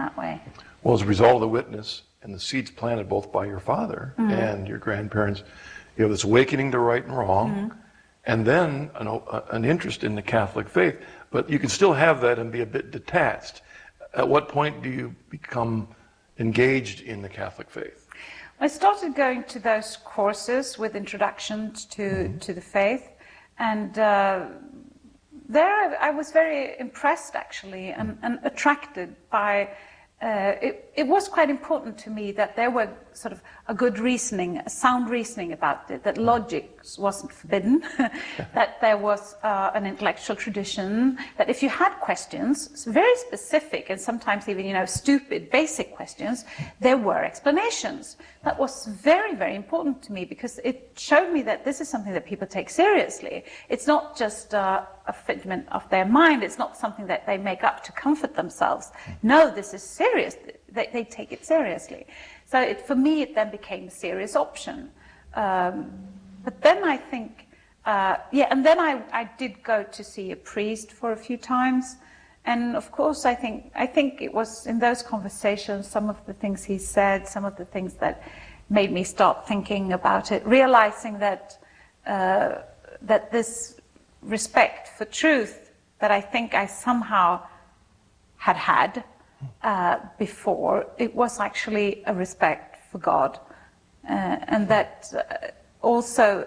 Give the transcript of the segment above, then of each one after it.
that way. Well, as a result of the witness and the seeds planted both by your father and your grandparents, you have this awakening to right and wrong, and then an interest in the Catholic faith. But you can still have that and be a bit detached. At what point do you become engaged in the Catholic faith? I started going to those courses with introductions to the faith, and there I was very impressed, actually, and attracted by. It was quite important to me that there were sort of a good reasoning, a sound reasoning about it, that logic wasn't forbidden, that there was an intellectual tradition, that if you had questions, very specific and sometimes even, stupid, basic questions, there were explanations. That was very, very important to me because it showed me that this is something that people take seriously. It's not just a figment of their mind. It's not something that they make up to comfort themselves. No, this is serious. They take it seriously. So for me, it then became a serious option. But then I think, and then I did go to see a priest for a few times. And of course, I think it was in those conversations, some of the things he said, some of the things that made me start thinking about it, realizing that that this respect for truth that I think I somehow had before, it was actually a respect for God, and that also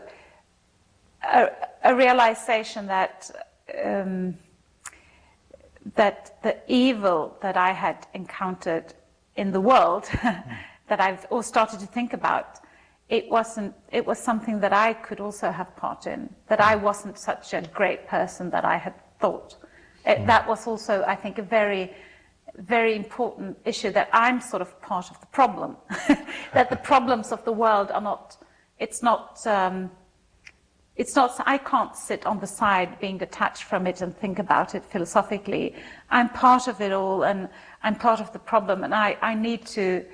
a realization that that the evil that I had encountered in the world, that I've all started to think about, it was something that I could also have part in, that I wasn't such a great person that I had thought. That was also, I think, a very, very important issue, that I'm sort of part of the problem, that the problems of the world are not, it's not, I can't sit on the side being detached from it and think about it philosophically. I'm part of it all, and I'm part of the problem, and I need to,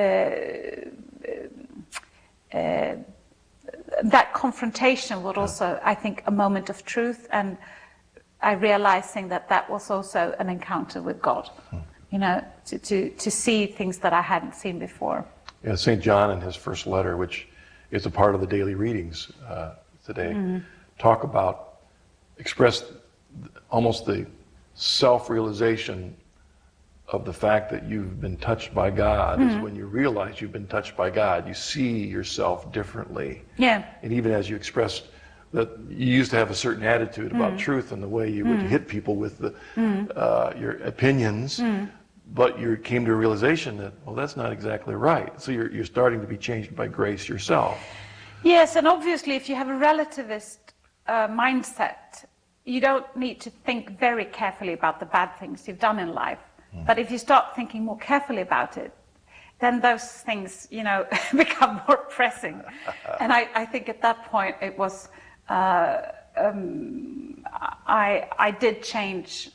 that confrontation was also, I think, a moment of truth, and I realizing that was also an encounter with God, to see things that I hadn't seen before. Yeah, St. John in his first letter, which is a part of the daily readings today, express almost the self-realization of the fact that you've been touched by God is when you realize you've been touched by God. You see yourself differently. Yeah. And even as you expressed that you used to have a certain attitude about truth and the way you would hit people with your opinions, but you came to a realization that, well, that's not exactly right. So you're starting to be changed by grace yourself. Yes, and obviously if you have a relativist mindset, you don't need to think very carefully about the bad things you've done in life. But if you start thinking more carefully about it, then those things, become more pressing. And I think at that point it was, I did change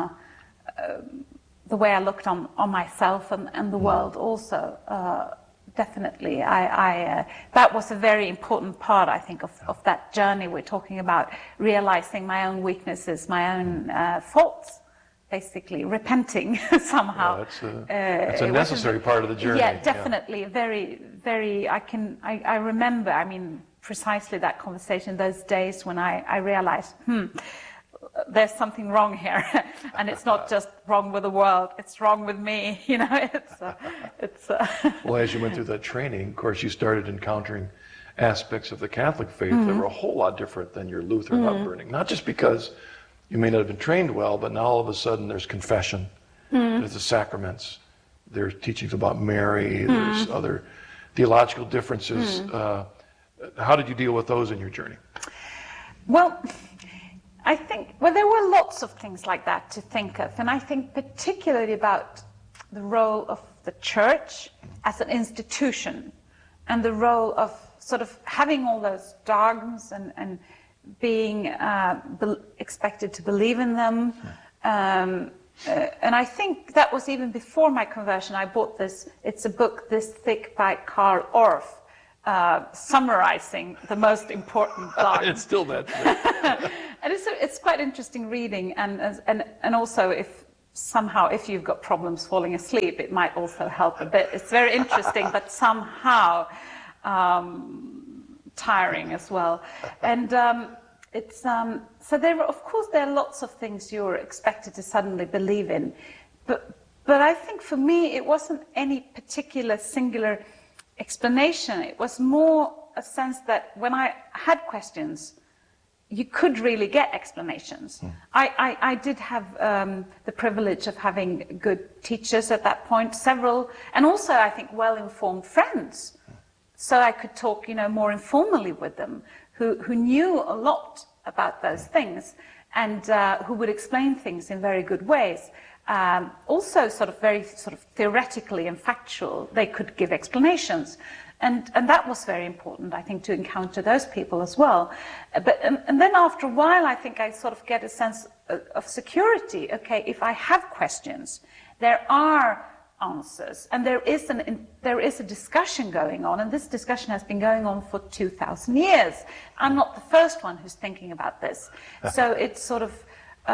the way I looked on myself and the world also. Definitely. That was a very important part, I think, of that journey we're talking about, realizing my own weaknesses, my own faults. Basically, repenting somehow. Yeah, it's a necessary part of the journey. Yeah, definitely. Yeah. Very, very. I remember. Precisely that conversation. Those days when I realized, there's something wrong here, and it's not just wrong with the world. It's wrong with me. It's. Well, as you went through that training, of course, you started encountering aspects of the Catholic faith that were a whole lot different than your Lutheran upbringing. Not just because you may not have been trained well, but now all of a sudden there's confession, there's the sacraments, there's teachings about Mary, there's other theological differences. How did you deal with those in your journey? Well, I think, there were lots of things like that to think of, and I think particularly about the role of the church as an institution, and the role of sort of having all those dogmas and being expected to believe in them. And I think that was even before my conversion. I bought this, it's a book this thick by Karl Orff, summarizing the most important dogmas. It's still that thick. And it's quite interesting reading, and also if somehow, if you've got problems falling asleep, it might also help a bit. It's very interesting, but somehow tiring as well. And so of course, there are lots of things you're expected to suddenly believe in. But I think for me, it wasn't any particular singular explanation. It was more a sense that when I had questions, you could really get explanations. I did have the privilege of having good teachers at that point, several, and also I think well-informed friends. So I could talk, more informally with them, who knew a lot about those things, and who would explain things in very good ways. Also very theoretically and factual, they could give explanations. And that was very important, I think, to encounter those people as well. But and then after a while, I think I sort of get a sense of security. Okay, if I have questions, there are answers, and there is a discussion going on, and this discussion has been going on for 2,000 years. I'm not the first one who's thinking about this, so it's sort of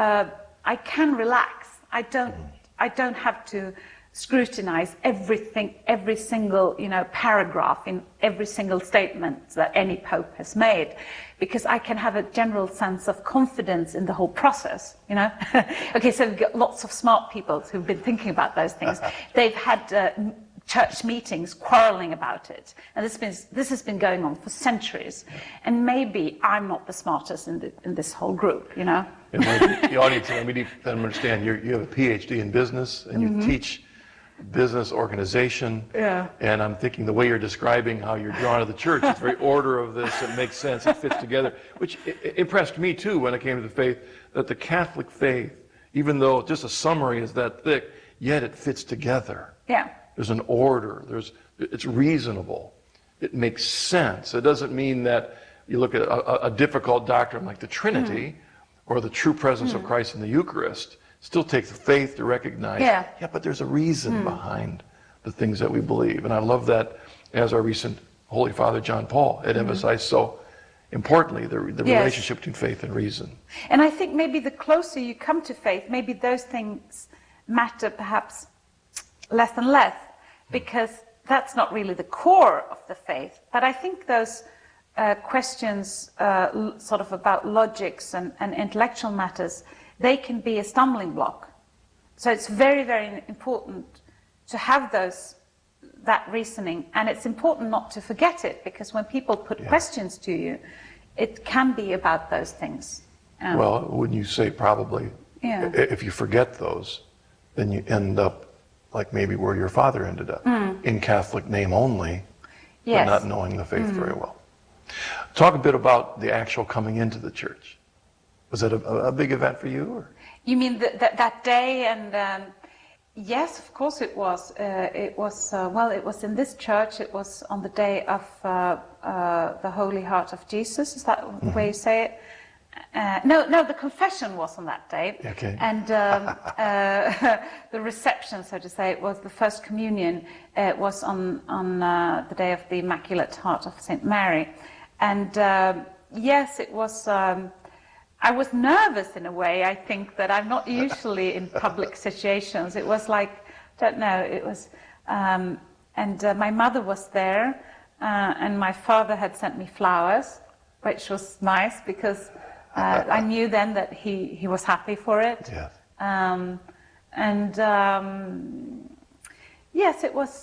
I can relax. I don't have to scrutinize everything, every single paragraph in every single statement that any pope has made, because I can have a general sense of confidence in the whole process. Okay, so we've got lots of smart people who've been thinking about those things. They've had church meetings quarreling about it, and this has been going on for centuries. And maybe I'm not the smartest in this whole group. And maybe the audience, let me understand. You have a PhD in business, and you teach business organization. Yeah. And I'm thinking the way you're describing how you're drawn to the church, it's very order of this, it makes sense, it fits together, which impressed me too when it came to the faith, that the Catholic faith, even though just a summary is that thick, yet it fits together. Yeah. There's an order, it's reasonable, it makes sense. It doesn't mean that you look at a difficult doctrine like the Trinity or the true presence of Christ in the Eucharist. Still takes faith to recognize, but there's a reason behind the things that we believe. And I love that, as our recent Holy Father John Paul had emphasized so importantly, the relationship between faith and reason. And I think maybe the closer you come to faith, maybe those things matter perhaps less and less, because that's not really the core of the faith. But I think those questions sort of about logics and intellectual matters, they can be a stumbling block. So it's very, very important to have that reasoning, and it's important not to forget it, because when people put questions to you, it can be about those things. Well, wouldn't you say probably, if you forget those, then you end up like maybe where your father ended up, in Catholic name only, but not knowing the faith very well. Talk a bit about the actual coming into the church. Was it a big event for you? Or? You mean that day? And yes, of course it was. It was in this church. It was on the day of the Holy Heart of Jesus. Is that the way you say it? No, the confession was on that day. Okay. And the reception, so to say, it was the First Communion. It was on the day of the Immaculate Heart of St. Mary. And yes, it was... I was nervous in a way, I think, that I'm not usually in public situations. It was like, I don't know, it was... and my mother was there, and my father had sent me flowers, which was nice, because I knew then that he was happy for it. Yes. Yes, it was...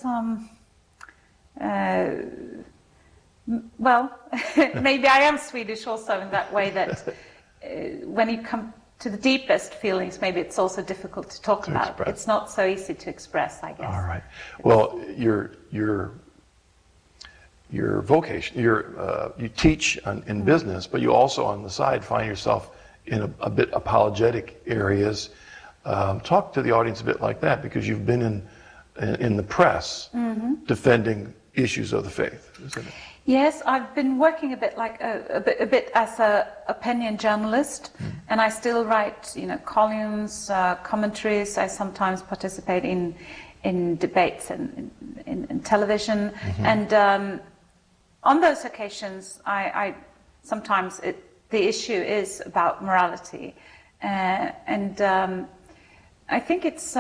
well, maybe I am Swedish also in that way, that... when you come to the deepest feelings, maybe it's also difficult to talk about. Express. It's not so easy to express, I guess. All right. Well, your vocation, you teach in business, but you also on the side find yourself in a bit apologetic areas. Talk to the audience a bit like that, because you've been in the press defending issues of the faith, isn't it? Yes, I've been working a bit like a bit as a opinion journalist, and I still write, columns, commentaries. I sometimes participate in debates and in television, and on those occasions, I sometimes the issue is about morality, and I think it's.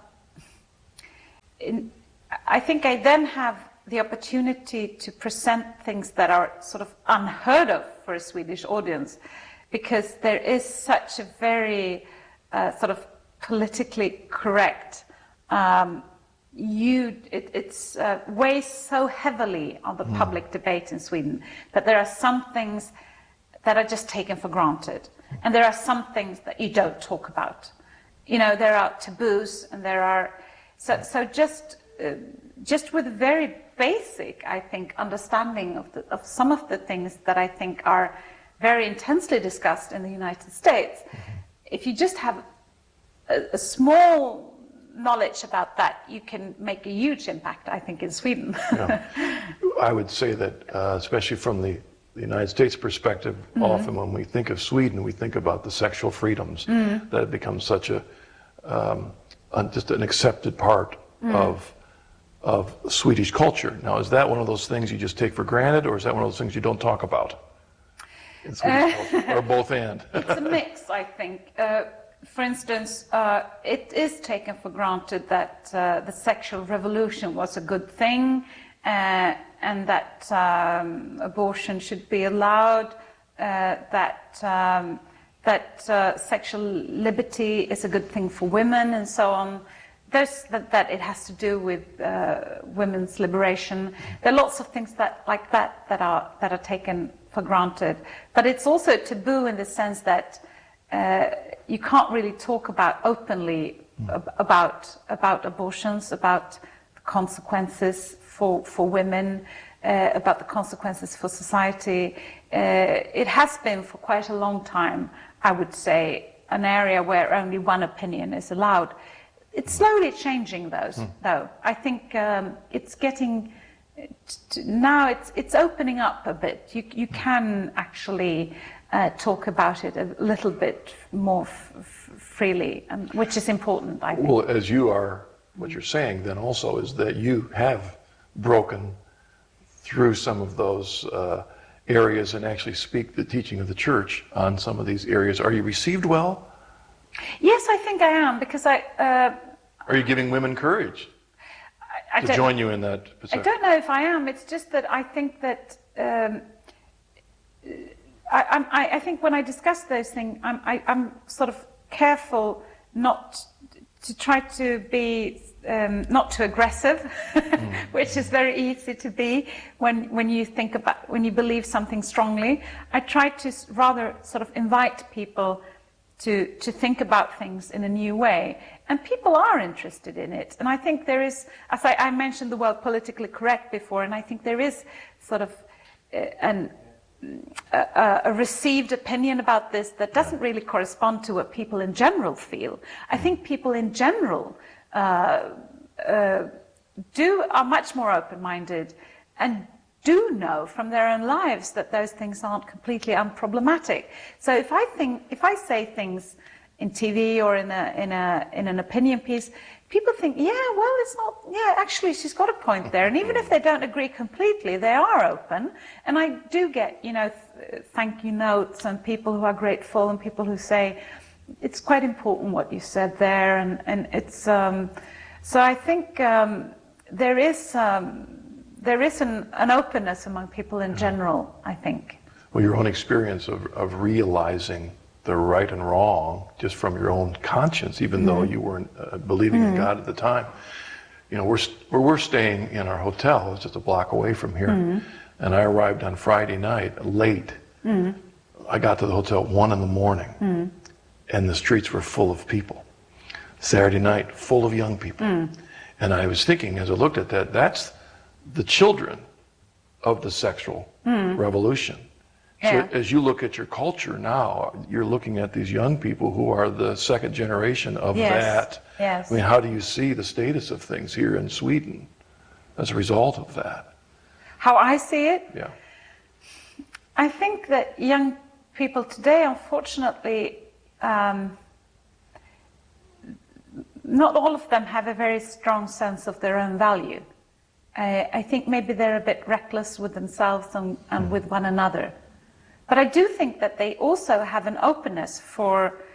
I think I then have the opportunity to present things that are sort of unheard of for a Swedish audience, because there is such a very sort of politically correct. It's weighs so heavily on the public debate in Sweden that there are some things that are just taken for granted, and there are some things that you don't talk about. You know, there are taboos, and there are so just with very basic, I think, understanding of some of the things that I think are very intensely discussed in the United States. If you just have a small knowledge about that, you can make a huge impact, I think, in Sweden. Yeah. I would say that, especially from the United States perspective, often when we think of Sweden, we think about the sexual freedoms that have become such a just an accepted part of Swedish culture. Now, is that one of those things you just take for granted, or is that one of those things you don't talk about in Swedish culture, or both and? It's a mix, I think. For instance, it is taken for granted that the sexual revolution was a good thing, and that abortion should be allowed, that sexual liberty is a good thing for women, and so on. That it has to do with women's liberation. There are lots of things like that are taken for granted. But it's also taboo in the sense that you can't really talk about openly about abortions, about the consequences for women, about the consequences for society. It has been for quite a long time, I would say, an area where only one opinion is allowed. It's slowly changing, though. I think it's getting now. It's opening up a bit. You can actually talk about it a little bit more freely, which is important, I think. Well, as you are, what you're saying then also is that you have broken through some of those areas and actually speak the teaching of the church on some of these areas. Are you received well? Yes, I think I am, because Are you giving women courage to join you in that position? I don't know if I am. It's just that I think that I think when I discuss those things, I'm sort of careful not to try to be not too aggressive, which is very easy to be when you believe something strongly. I try to rather sort of invite people to think about things in a new way. And people are interested in it. And I think there is, as I mentioned the word politically correct before, and I think there is sort of a received opinion about this that doesn't really correspond to what people in general feel. I think people in general are much more open-minded and do know from their own lives that those things aren't completely unproblematic. So if I say things in TV or in an opinion piece, people think, yeah, well, it's not, yeah, actually she's got a point there. And even if they don't agree completely, they are open. And I do get, thank you notes and people who are grateful and people who say, it's quite important what you said there. And it's, so I think there is an openness among people in general, I think. Well, your own experience of realizing the right and wrong just from your own conscience, even though you weren't believing in God at the time. We're staying in our hotel, it's just a block away from here, and I arrived on Friday night late. I got to the hotel at 1 a.m, and the streets were full of people. Saturday night, full of young people. And I was thinking, as I looked at that, that's the children of the sexual revolution. Yeah. So as you look at your culture now, you're looking at these young people who are the second generation of that. Yes. I mean, how do you see the status of things here in Sweden as a result of that? How I see it? Yeah. I think that young people today, unfortunately, not all of them have a very strong sense of their own value. I think maybe they're a bit reckless with themselves and with one another. But I do think that they also have an openness for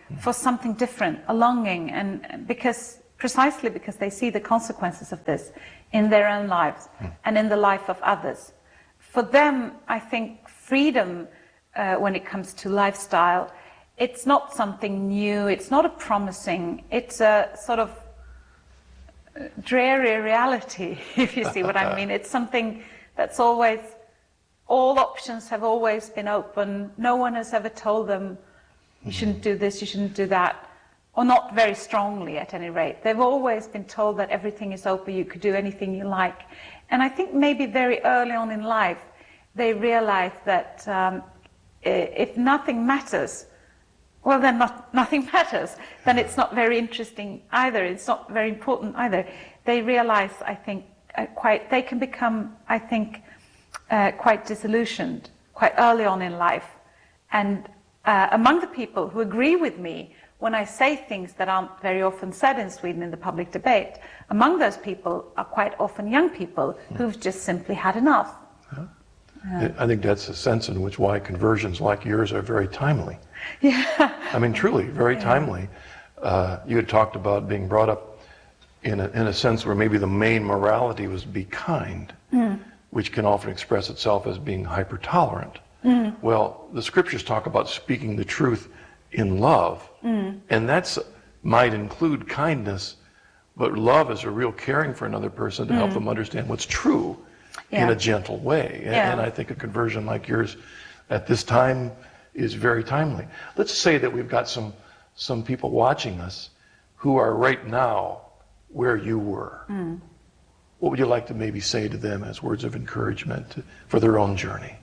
for something different, a longing, and precisely because they see the consequences of this in their own lives and in the life of others. For them, I think freedom, when it comes to lifestyle, it's not something new, it's not a promising, it's a sort of dreary reality, if you see what I mean. It's something that's always, all options have always been open. No one has ever told them, you shouldn't do this, you shouldn't do that, or not very strongly at any rate. They've always been told that everything is open, you could do anything you like. And I think maybe very early on in life, they realize that if nothing matters, well, then nothing matters. Then it's not very interesting either. It's not very important either. They realize, I think, they can become, I think, quite disillusioned quite early on in life. And among the people who agree with me when I say things that aren't very often said in Sweden in the public debate, among those people are quite often young people who've just simply had enough. I think that's the sense in which why conversions like yours are very timely. Yeah. I mean, truly, very timely. You had talked about being brought up in a sense where maybe the main morality was be kind, which can often express itself as being hyper-tolerant. Well, the scriptures talk about speaking the truth in love, and that's might include kindness, but love is a real caring for another person to help them understand what's true in a gentle way. And I think a conversion like yours at this time is very timely. Let's say that we've got some people watching us who are right now where you were. What would you like to maybe say to them as words of encouragement for their own journey?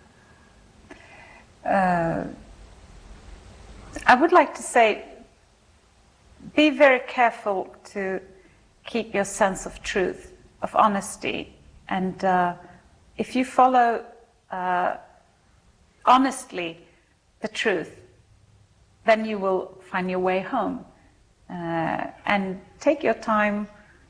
I would like to say, be very careful to keep your sense of truth, of honesty. And if you follow honestly the truth, then you will find your way home. And take your time.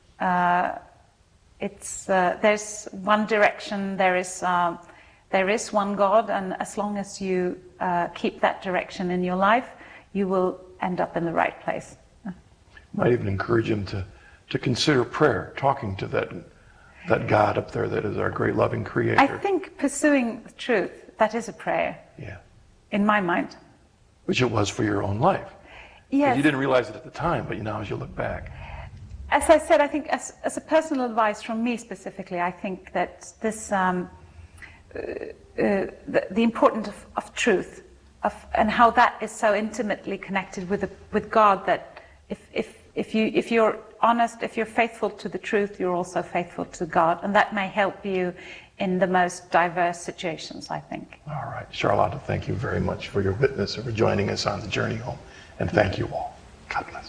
There's one direction, there is one God, and as long as you keep that direction in your life, you will end up in the right place. Might even encourage him to consider prayer, talking to that God up there that is our great loving Creator. I think pursuing the truth, that is a prayer. Yeah. In my mind. Which it was for your own life. Yes. You didn't realize it at the time, but now as you look back. As I said, I think as a personal advice from me specifically, I think that this the importance of truth, and how that is so intimately connected with God, that if you're honest, if you're faithful to the truth, you're also faithful to God, and that may help you in the most diverse situations, I think. All right. Charlotte, thank you very much for your witness and for joining us on the journey home. And thank you all. God bless.